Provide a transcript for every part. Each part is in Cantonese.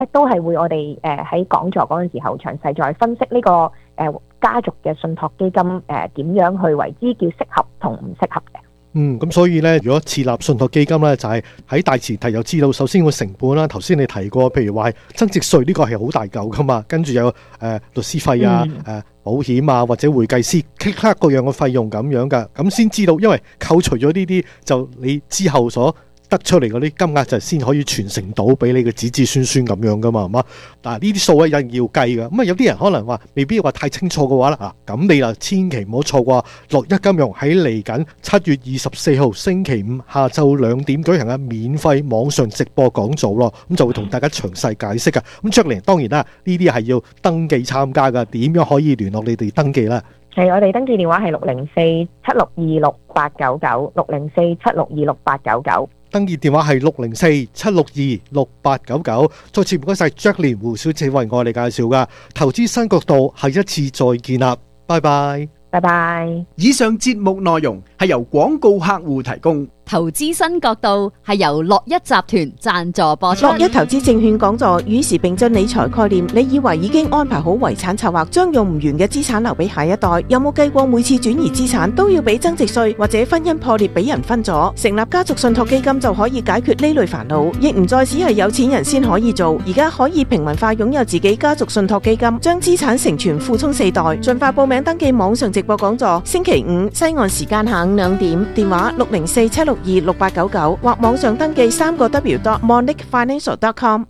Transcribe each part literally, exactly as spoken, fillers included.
都係會我哋誒喺講座嗰陣時候詳細再分析呢、這個誒、呃、家族嘅信託基金誒點、呃、樣去為之叫適合同唔適合嘅。 嗯，咁所以咧，如果設立信託基金咧，就係、是、喺大前提又知道，首先個成本啦，頭先你提過，譬如話係增值稅呢個係好大嚿噶嘛，跟住有誒、呃、律師費啊、誒、呃、保險啊或者會計師 click 各樣嘅費用咁樣噶，咁先知道，因為扣除咗呢啲，就你之後所得出嚟嗰啲金額就先可以傳承到俾你嘅子子孫孫咁樣噶嘛，係嘛？嗱，呢啲數咧一定要計噶。咁啊有啲人可能話未必話太清楚嘅話啦，啊咁你就千祈唔好錯過六一金融喺嚟緊七月二十四號星期五下晝兩點舉行嘅免費網上直播講座咯，咁就會同大家詳細解釋噶。咁Jacqueline當然啦，呢啲係要登記參加噶，點樣可以聯絡你哋登記咧？ 係我哋登記電話係六零四七六二六八九九，六零四七六二六八九九。 登記電話係六零四七六二六八九九。再次唔該晒 Jacqueline 胡小姐為我哋介紹噶投資新角度，下一次再見啦，拜拜， 拜拜。 以上節目內容係由廣告客戶提供。 投資新角度係由樂一集團贊助播出。 樂一投資證券講座與時並進理財概念，你以為已經安排好遺產策劃，將用唔完嘅資產留俾下一代？有冇計過每次轉移資產都要俾增值稅，或者婚姻破裂俾人分咗？成立家族信託基金就可以解決呢類煩惱，亦唔再只係有錢人先可以做，而家可以平民化擁有自己家族信託基金，將資產承傳附充四代。盡快報名登記網上直播講座，星期五西岸時間下午兩點，電話六零四七六二六八九九或網上登記三個 w dot monic financial dot com。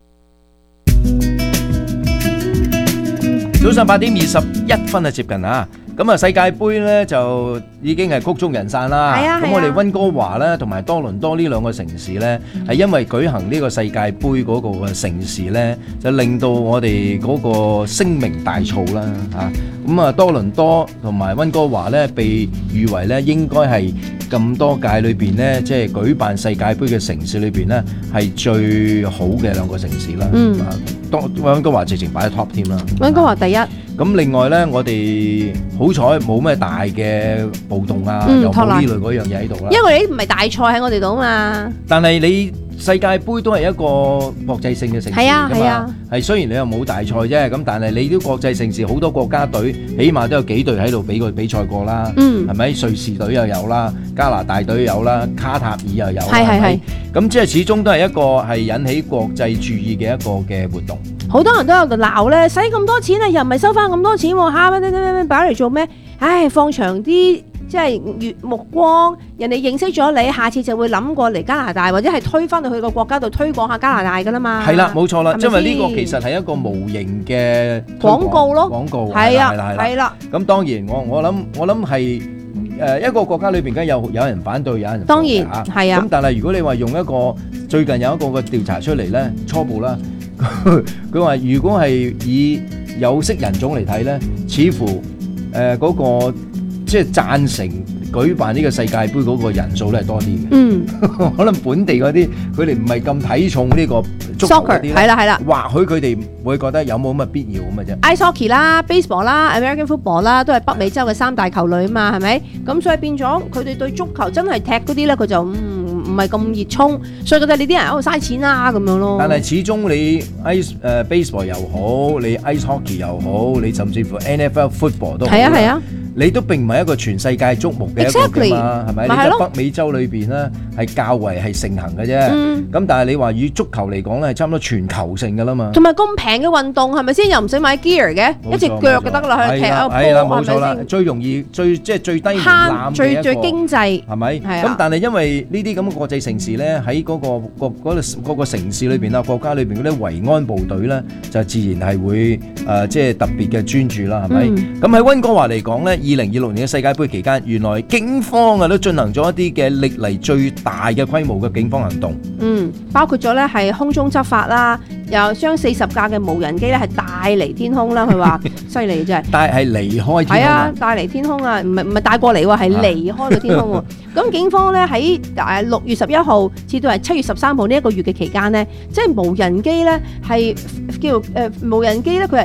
早上八點二十一分啊，接近啊！咁啊，世界盃咧就已經係曲終人散啦。 係啊， 咁我哋溫哥華咧同埋多倫多呢兩個城市咧，係因為舉行呢個世界盃嗰個嘅盛事咧，就令到我哋嗰個聲名大噪啦嚇。咁啊，多倫多同埋溫哥華咧，被譽為咧應該係咁多屆裏邊咧，即係舉辦世界盃嘅城市裏邊咧，係最好嘅兩個城市啦。 嗯， 多溫哥華直情擺喺 top 添啦。 溫哥華第一。 咁另外咧，我哋好彩冇咩大嘅暴動啊， 嗯、 又冇呢類嗰樣嘢喺度啦。 因為你唔係大賽喺我哋度嘛。 但係你世界盃都係一個國際性嘅盛事嚟㗎嘛。係雖然你又冇大賽啫，咁但係你都國際盛事，好多國家隊，起碼都有幾隊喺度比過比賽過啦。嗯，係咪？瑞士隊又有啦，加拿大隊有啦，卡塔爾又有。係係係。咁即係始終都係一個係引起國際注意嘅一個嘅活動。 好多人都有度鬧咧，使咁多錢啊，又唔係收翻咁多錢喎，嚇咩咩咩咩擺嚟做咩？唉，放長啲，即係月目光，人哋認識咗你，下次就會諗過嚟加拿大，或者係推翻到去個國家度推廣下加拿大噶啦嘛。 係啦，冇錯啦，因為呢個其實係一個無形嘅廣告咯， 廣告係啊， 係啦。咁當然，我我諗我諗係誒一個國家裏邊，梗係有有人反對，有人當然係啊。 咁但係如果你話用一個最近有一個嘅調查出嚟咧，初步啦。佢話如果係以有色人種嚟睇咧，似乎誒嗰、呃那個即係贊成舉辦呢個世界盃嗰個人數咧係多啲嘅。嗯，可能本地嗰啲佢哋唔係咁睇重呢個足球嗰啲咧，係啦係啦，或許佢哋會覺得有冇咁嘅必要咁嘅啫。 Ice hockey 啦、baseball 啦、American football 啦，都係北美洲嘅三大球類啊嘛，係咪？咁所以變咗佢哋對足球真係踢嗰啲咧，佢就嗯。唔係咁熱衷，所以覺得你啲人喺度嘥錢啊咁樣咯。 但係始終你 ice 誒 baseball 又好，你 ice hockey 又好，你甚至乎 N F L football 都好。係啊係啊。你都並唔係一個全世界矚目嘅一個㗎嘛，係咪？你喺北美洲裏邊咧係較為係盛行嘅啫。咁但係你話以足球嚟講咧，係差唔多全球性㗎啦嘛。 同埋咁平嘅運動係咪先？又唔使買 gear 嘅，一隻腳就得啦，去踢下波係咪先？ 最容易最即係最低門檻嘅一個， 最最經濟係咪？咁但係因為呢啲咁嘅國際城市咧，喺嗰個個嗰個嗰個城市裏邊啊，國家裏邊嗰啲維安部隊咧，就自然係會誒即係特別嘅專注啦，係咪？咁喺溫哥華嚟講咧。二零二六年嘅世界盃期間，原來警方啊都進行咗一啲嘅歷嚟最大嘅規模嘅警方行動。 嗯，包括咗咧係空中執法啦，又將四十架嘅無人機咧係帶離天空啦。佢話犀利真係， 但係離開天空。係啊，帶離天空啊，唔係唔係帶過嚟喎，係離開個天空喎。咁警方咧喺誒六月十一號至到係七月十三號呢一個月嘅期間咧，即係無人機咧係叫誒無人機咧佢係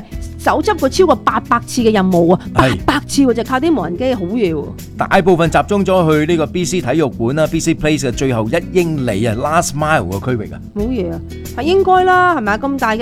手執過超過八百次嘅任務啊，八係百次喎，就靠啲無人機，好嘢喎。 大部分集中咗去呢個 B C 體育館啦 ，B C Place 嘅最後一英里啊 ，last mile 嘅區域啊。 冇嘢啊，係應該啦，係咪啊？咁大嘅